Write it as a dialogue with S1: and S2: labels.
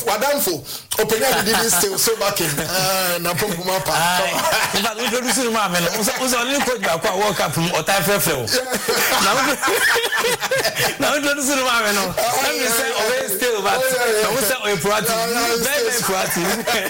S1: Wadamfo openya didn't still so back in na pompuma pa
S2: in fact we introduce him ma me no only coach back kwa World Cup o time frefre now introduce him ma me no let me say always still but we say o proactive very proactive